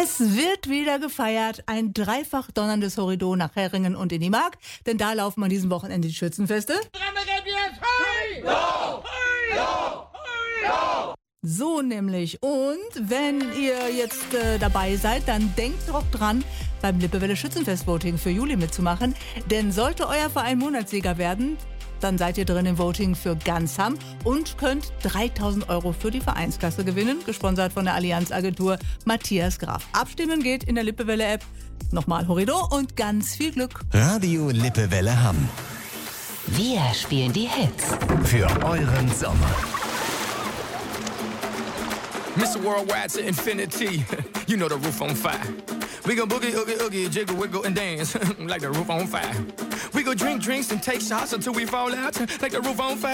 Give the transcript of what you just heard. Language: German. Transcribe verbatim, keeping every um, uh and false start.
Es wird wieder gefeiert, ein dreifach donnerndes Horrido nach Heringen und in die Mark, denn da laufen an diesem Wochenende die Schützenfeste. So nämlich. Und wenn ihr jetzt äh, dabei seid, dann denkt doch dran, beim Lippewelle Schützenfest-Voting für Juli mitzumachen, denn sollte euer Verein Monatssieger werden, dann seid ihr drin im Voting für Gansham und könnt dreitausend Euro für die Vereinskasse gewinnen, gesponsert von der Allianz-Agentur Matthias Graf. Abstimmen geht in der Lippewelle-App. Nochmal Horrido und ganz viel Glück. Radio Lippewelle Hamm. Wir spielen die Hits. Für euren Sommer. Mister Worldwide to infinity. You know the roof on fire. We gon' boogie, oogie, oogie, jiggle, wiggle, and dance like the roof on fire. We go drink drinks and take shots until we fall out like the roof on fire.